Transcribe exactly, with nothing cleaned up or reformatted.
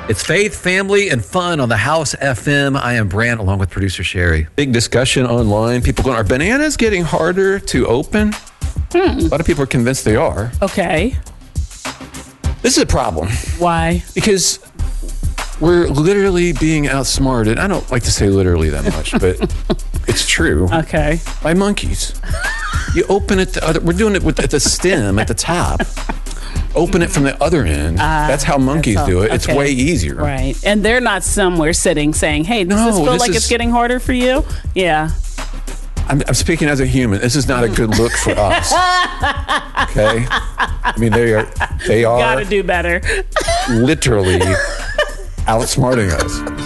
It's faith, family, and fun on the House F M. I am Brant, along with producer Sherry. Big discussion online. People going, are bananas getting harder to open? Hmm. A lot of people are convinced they are. Okay. This is a problem. Why? Because we're literally being outsmarted. I don't like to say literally that much, but it's true. Okay. By monkeys. You open it the other, we're doing it with at the stem at the top. Open it from the other end. Uh, that's how monkeys that's do it. Okay. It's way easier. Right. And they're not somewhere sitting saying, hey, does no, this feel this like is, it's getting harder for you? Yeah. I'm, I'm speaking as a human. This is not a good look for us. Okay? I mean, they are, they are. Gotta do better. Literally outsmarting us.